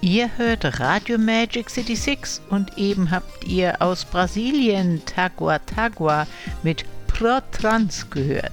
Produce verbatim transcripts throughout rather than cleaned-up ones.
Ihr hört Radio Magic City sechs und eben habt ihr aus Brasilien Tagua Tagua mit Pro Trans gehört.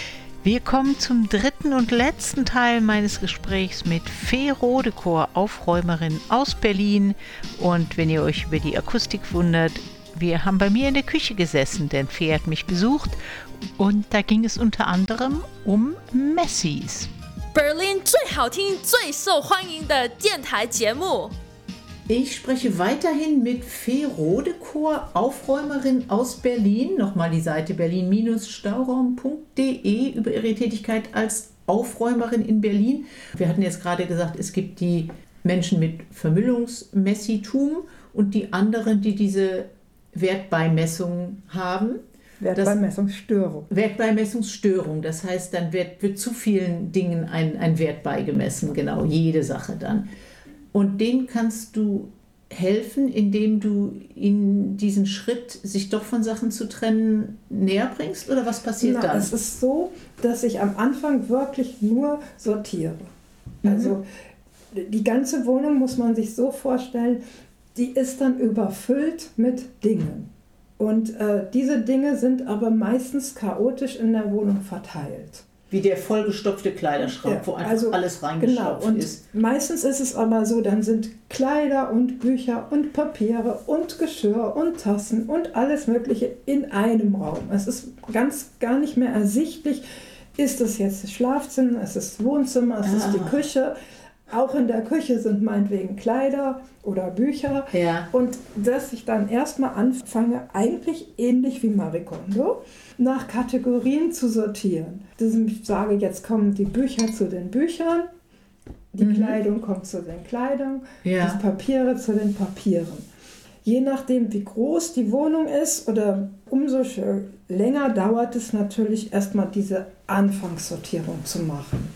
Wir kommen zum dritten und letzten Teil meines Gesprächs mit Fee Rodekor, Aufräumerin aus Berlin. Und wenn ihr euch über die Akustik wundert, wir haben bei mir in der Küche gesessen, denn Fee hat mich besucht und da ging es unter anderem um Messies. Berlin 最好听、最受欢迎的电台节目。 Ich spreche weiterhin mit Fee Rodekor, Aufräumerin aus Berlin. Nochmal die Seite berlin Stauraum punkt de über ihre Tätigkeit als Aufräumerin in Berlin. Wir hatten jetzt gerade gesagt, es gibt die Menschen mit Vermüllungsmessitum und die anderen, die diese Wertbeimessung haben. Wertbeimessungsstörung. Wertbeimessungsstörung, das heißt, dann wird, wird zu vielen Dingen ein, ein Wert beigemessen, genau, jede Sache dann. Und denen kannst du helfen, indem du ihnen diesen Schritt, sich doch von Sachen zu trennen, näher bringst? Oder was passiert Na, dann? Es ist so, dass ich am Anfang wirklich nur sortiere. Mhm. Also die ganze Wohnung muss man sich so vorstellen, die ist dann überfüllt mit Dingen. Und äh, diese Dinge sind aber meistens chaotisch in der Wohnung verteilt. Wie der vollgestopfte Kleiderschrank, ja, wo einfach also, alles reingestopft genau. Und ist. Meistens ist es aber so, dann sind Kleider und Bücher und Papiere und Geschirr und Tassen und alles Mögliche in einem Raum. Es ist ganz gar nicht mehr ersichtlich, ist es jetzt das Schlafzimmer, ist es das Wohnzimmer, ist es ah. die Küche. Auch in der Küche sind meinetwegen Kleider oder Bücher. Ja. Und dass ich dann erstmal anfange, eigentlich ähnlich wie Marie Kondo, nach Kategorien zu sortieren. Dass ich sage, jetzt kommen die Bücher zu den Büchern, die mhm. Kleidung kommt zu den Kleidung, ja. die Papiere zu den Papieren. Je nachdem, wie groß die Wohnung ist oder umso länger dauert es natürlich erstmal diese Anfangssortierung zu machen.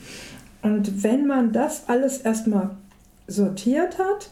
Und wenn man das alles erstmal sortiert hat,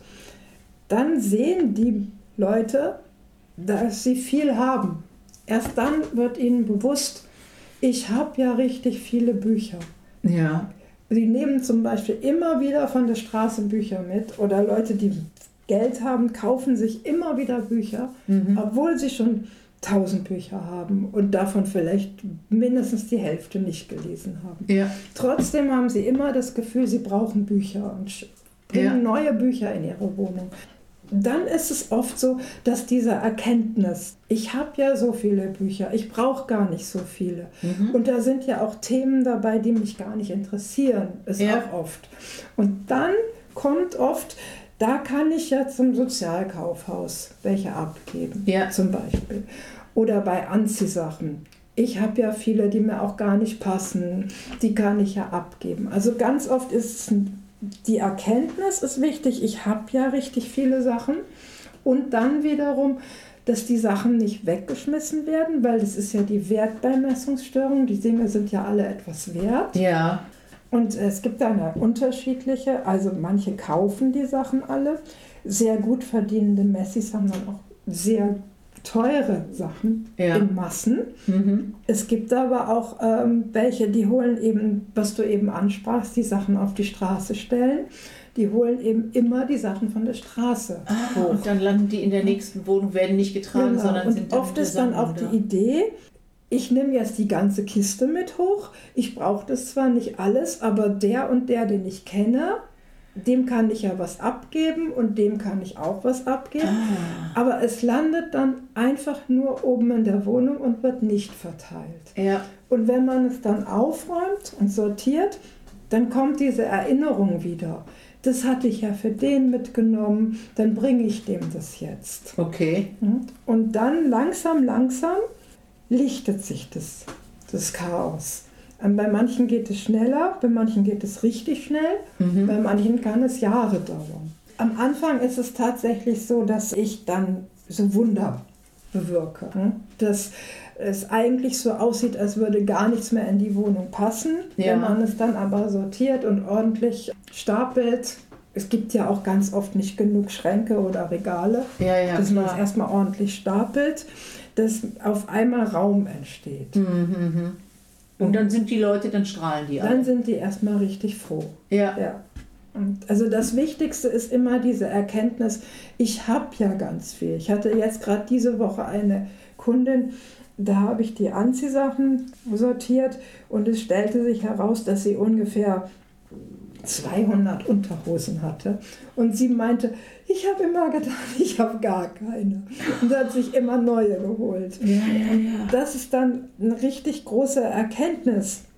dann sehen die Leute, dass sie viel haben. Erst dann wird ihnen bewusst, ich habe ja richtig viele Bücher. Ja. Sie nehmen zum Beispiel immer wieder von der Straße Bücher mit oder Leute, die Geld haben, kaufen sich immer wieder Bücher, mhm. obwohl sie schon tausend Bücher haben und davon vielleicht mindestens die Hälfte nicht gelesen haben. Ja. Trotzdem haben sie immer das Gefühl, sie brauchen Bücher und bringen ja. neue Bücher in ihre Wohnung. Dann ist es oft so, dass diese Erkenntnis, ich habe ja so viele Bücher, ich brauche gar nicht so viele. Mhm. Und da sind ja auch Themen dabei, die mich gar nicht interessieren, ist ja. auch oft. Und dann kommt oft, da kann ich ja zum Sozialkaufhaus welche abgeben, ja. zum Beispiel. Oder bei Anziehsachen. Ich habe ja viele, die mir auch gar nicht passen, die kann ich ja abgeben. Also ganz oft ist die Erkenntnis ist wichtig, ich habe ja richtig viele Sachen. Und dann wiederum, dass die Sachen nicht weggeschmissen werden, weil das ist ja die Wertbeimessungsstörung. Die Dinge sind ja alle etwas wert. Ja. Und es gibt da eine unterschiedliche, also manche kaufen die Sachen alle. Sehr gut verdienende Messis haben dann auch sehr teure Sachen ja. in Massen. Mhm. Es gibt aber auch ähm, welche, die holen eben, was du eben ansprachst, die Sachen auf die Straße stellen. Die holen eben immer die Sachen von der Straße ah, hoch. Und dann landen die in der nächsten Wohnung, werden nicht getragen, genau. sondern und sind dann oft ist dann auch da. die Idee, ich nehme jetzt die ganze Kiste mit hoch. Ich brauche das zwar nicht alles, aber der und der, den ich kenne, dem kann ich ja was abgeben und dem kann ich auch was abgeben. Ah. Aber es landet dann einfach nur oben in der Wohnung und wird nicht verteilt. Ja. Und wenn man es dann aufräumt und sortiert, dann kommt diese Erinnerung wieder. Das hatte ich ja für den mitgenommen, dann bringe ich dem das jetzt. Okay. Und dann langsam, langsam lichtet sich das, das Chaos. Bei manchen geht es schneller, bei manchen geht es richtig schnell, mhm. bei manchen kann es Jahre dauern. Am Anfang ist es tatsächlich so, dass ich dann so Wunder bewirke. Dass es eigentlich so aussieht, als würde gar nichts mehr in die Wohnung passen. Ja. Wenn man es dann aber sortiert und ordentlich stapelt. Es gibt ja auch ganz oft nicht genug Schränke oder Regale, ja, ja, dass man es erstmal ordentlich stapelt, dass auf einmal Raum entsteht. Mhm. Und dann sind die Leute, dann strahlen die alle. Dann sind die erstmal richtig froh. Ja. ja. Und also das Wichtigste ist immer diese Erkenntnis, ich habe ja ganz viel. Ich hatte jetzt gerade diese Woche eine Kundin, da habe ich die Anziehsachen sortiert und es stellte sich heraus, dass sie ungefähr zweihundert Unterhosen hatte. Und sie meinte, ich habe immer gedacht, ich habe gar keine. Und sie hat sich immer neue geholt. Ja, ja, ja. Das ist dann eine richtig große Erkenntnis,